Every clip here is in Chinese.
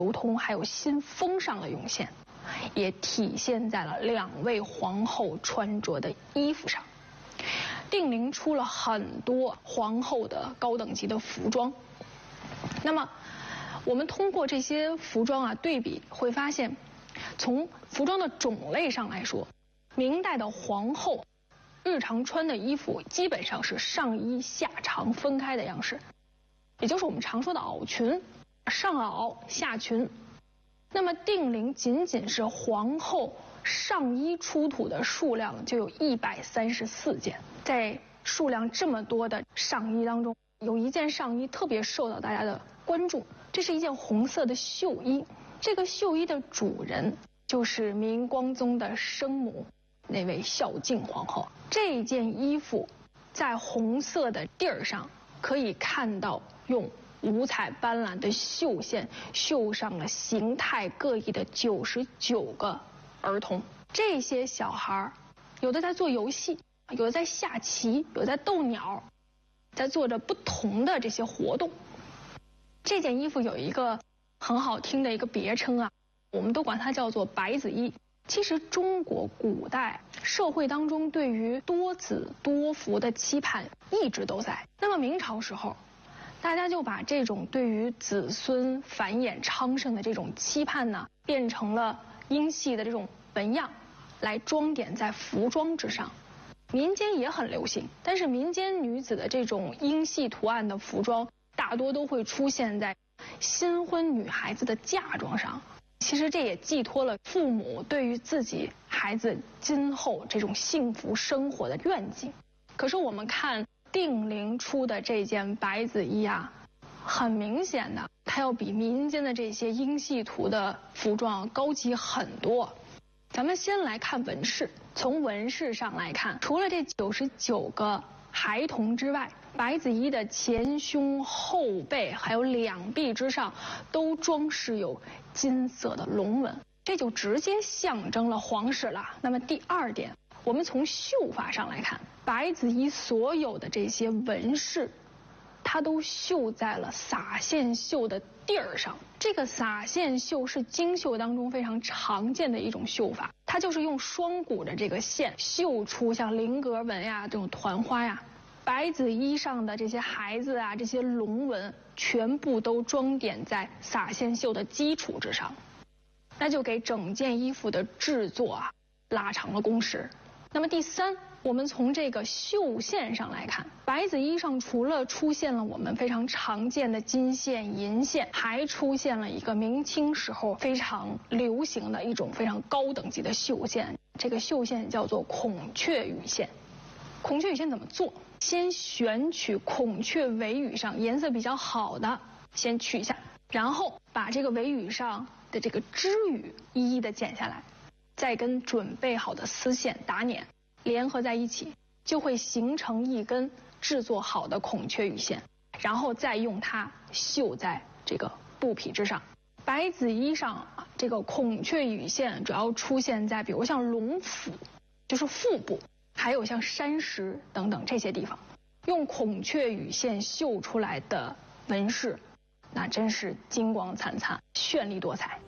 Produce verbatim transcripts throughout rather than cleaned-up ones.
流通还有新风尚的涌现，也体现在了两位皇后穿着的衣服上。定陵出了很多皇后的高等级的服装，那么我们通过这些服装啊对比，会发现，从服装的种类上来说，明代的皇后日常穿的衣服基本上是上衣下长分开的样式，也就是我们常说的袄裙，上袄下裙。那么定陵仅仅是皇后上衣出土的数量就有一百三十四件，在数量这么多的上衣当中，有一件上衣特别受到大家的关注，这是一件红色的绣衣。这个绣衣的主人就是明光宗的生母，那位孝敬皇后。这件衣服在红色的地儿上可以看到用五彩斑斓的绣线绣上了形态各异的九十九个儿童。这些小孩有的在做游戏，有的在下棋，有的在逗鸟，在做着不同的这些活动。这件衣服有一个很好听的一个别称啊，我们都管它叫做白子衣。其实中国古代社会当中对于多子多福的期盼一直都在。那么明朝时候，大家就把这种对于子孙繁衍昌盛的这种期盼呢，变成了英系的这种纹样，来装点在服装之上。民间也很流行，但是民间女子的这种英系图案的服装，大多都会出现在新婚女孩子的嫁妆上。其实这也寄托了父母对于自己孩子今后这种幸福生活的愿景。可是我们看定陵出的这件白子衣啊，很明显的，它要比民间的这些英系图的服装高级很多。咱们先来看纹饰，从纹饰上来看，除了这九十九个孩童之外，白子衣的前胸、后背还有两臂之上都装饰有金色的龙纹，这就直接象征了皇室了。那么第二点，我们从绣法上来看，白子衣所有的这些纹饰，它都绣在了撒线绣的地儿上。这个撒线绣是经绣当中非常常见的一种绣法，它就是用双股的这个线绣出像菱格纹呀、这种团花呀。白子衣上的这些孩子啊，这些龙纹全部都装点在撒线绣的基础之上，那就给整件衣服的制作啊拉长了工时。那么第三，我们从这个绣线上来看，白子衣上除了出现了我们非常常见的金线、银线，还出现了一个明清时候非常流行的一种非常高等级的绣线，这个绣线叫做孔雀羽线。孔雀羽线怎么做？先选取孔雀尾羽上颜色比较好的，先取下，然后把这个尾羽上的这个织羽一一的剪下来，再跟准备好的丝线打捻，联合在一起，就会形成一根制作好的孔雀羽线，然后再用它绣在这个布匹之上。白子衣上这个孔雀羽线主要出现在比如像龙腹，就是腹部，还有像山石等等这些地方，用孔雀羽线绣出来的纹饰，那真是金光灿灿、绚丽多彩。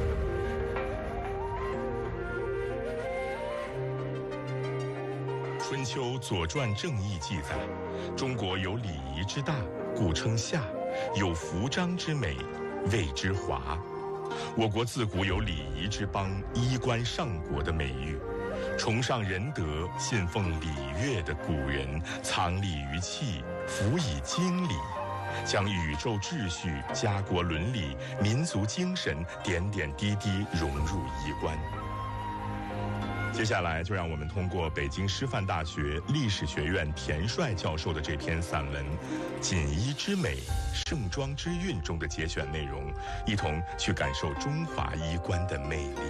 春秋《左传》正义记载，中国有礼仪之大，故称夏；有服章之美，谓之华。我国自古有礼仪之邦、衣冠上国的美誉。崇尚仁德、信奉礼乐的古人，藏礼于器，辅以经理，将宇宙秩序、家国伦理、民族精神点点滴滴融入衣冠。接下来就让我们通过北京师范大学历史学院田帅教授的这篇散文《锦衣之美，盛装之韵》中的节选内容，一同去感受中华衣冠的魅力。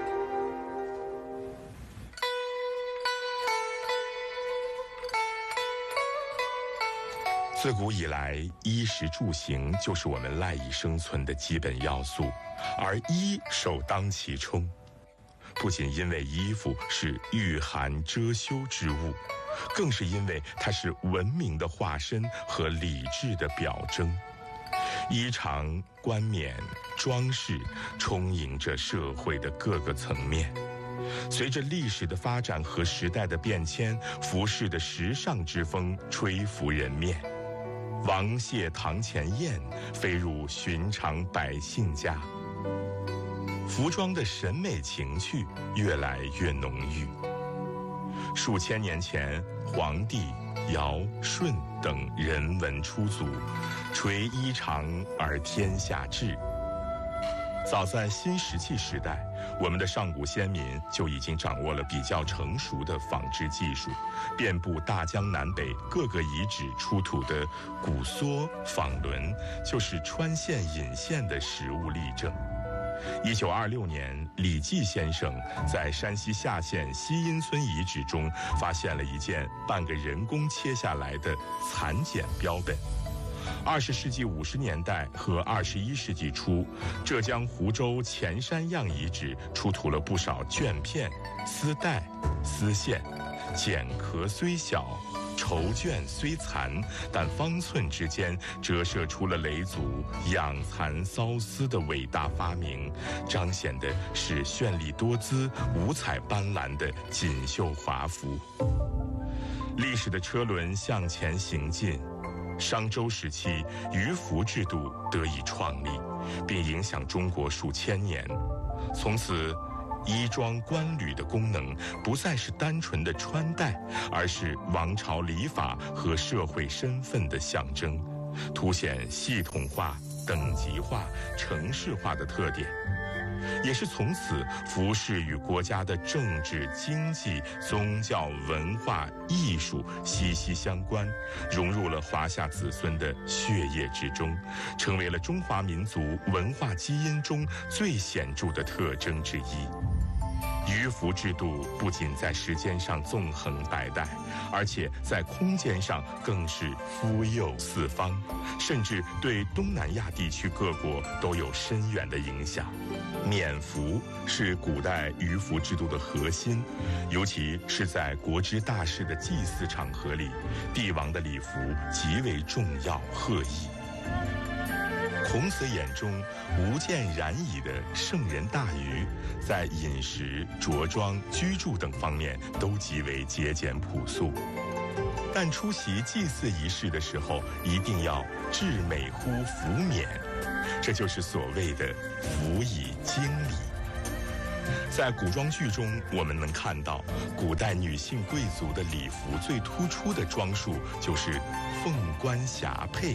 自古以来，衣食住行就是我们赖以生存的基本要素，而衣首当其冲。不仅因为衣服是御寒遮羞之物，更是因为它是文明的化身和礼制的表征。衣长冠冕， 装饰充盈着社会的各个层面。随着历史的发展和时代的变迁，服饰的时尚之风吹拂人面。王谢堂前燕，飞入寻常百姓家。服装的审美情趣越来越浓郁。数千年前，黄帝、尧、舜等人文出祖，垂衣长而天下治。早在新石器时代，我们的上古先民就已经掌握了比较成熟的纺织技术，遍布大江南北各个遗址出土的骨梭、纺轮，就是穿线引线的实物例证。一九二六年，李济先生在山西夏县西阴村遗址中发现了一件半个人工切下来的蚕茧标本。二十世纪五十年代和二十一世纪初，浙江湖州前山样遗址出土了不少绢片、丝带、丝线，茧壳虽小，绸绢虽残，但方寸之间折射出了嫘族养蚕缫丝的伟大发明，彰显的是绚丽多姿、五彩斑斓的锦绣华服。历史的车轮向前行进。商周时期，鱼服制度得以创立，并影响中国数千年。从此，衣装冠履的功能不再是单纯的穿戴，而是王朝礼法和社会身份的象征，凸显系统化、等级化、程式化的特点。也是从此，服饰与国家的政治、经济、宗教、文化、艺术息息相关，融入了华夏子孙的血液之中，成为了中华民族文化基因中最显著的特征之一。鱼服制度不仅在时间上纵横百代，而且在空间上更是敷佑四方，甚至对东南亚地区各国都有深远的影响。冕服是古代鱼服制度的核心，尤其是在国之大事的祭祀场合里，帝王的礼服极为重要赫义。孔子眼中无见染矣的圣人大禹，在饮食、着装、居住等方面都极为节俭朴素，但出席祭祀仪式的时候，一定要至美乎服冕，这就是所谓的服以经礼。在古装剧中，我们能看到古代女性贵族的礼服最突出的装束就是凤冠霞帔。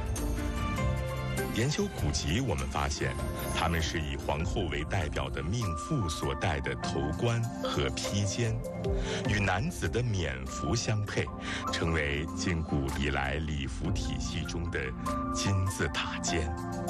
研究古籍，我们发现，她们是以皇后为代表的命妇所戴的头冠和披肩，与男子的冕服相配，成为自古以来礼服体系中的金字塔尖。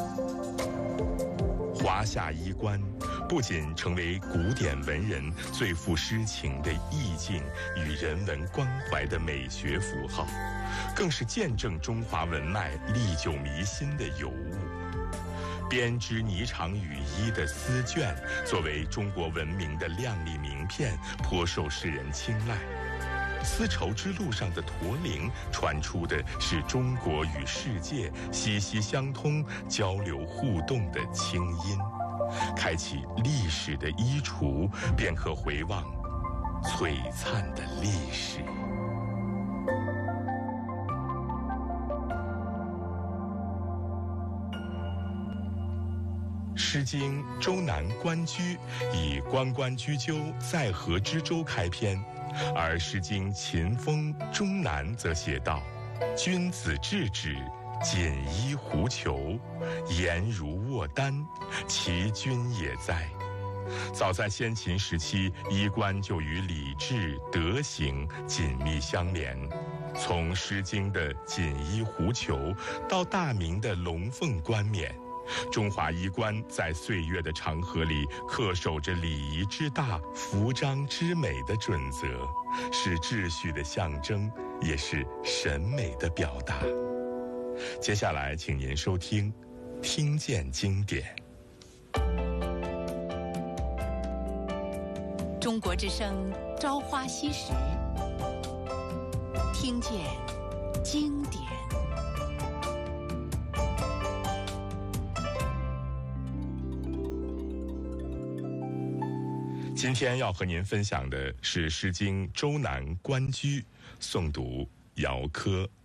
华夏衣冠不仅成为古典文人最富诗情的意境与人文关怀的美学符号，更是见证中华文脉历久弥新的尤物。编织霓裳羽衣的丝绢，作为中国文明的亮丽名片，颇受世人青睐。丝绸之路上的驼铃，传出的是中国与世界息息相通、交流互动的清音。开启历史的衣橱，便可回望璀璨的历史。《诗经·周南·关雎》以“关关雎鸠，在河之洲”开篇，而《诗经·秦风·终南》则写道：“君子质止，锦衣狐裘，颜如卧丹，其君也哉！”早在先秦时期，衣冠就与礼制、德行紧密相连。从《诗经》的锦衣狐裘到大明的龙凤冠冕，中华衣冠在岁月的长河里恪守着礼仪之大、服装之美的准则，是秩序的象征，也是审美的表达。接下来，请您收听《听见经典》。 中国之声《朝花夕拾》，听见经典。 今天要和您分享的是《诗经·周南·关雎》，诵读姚科。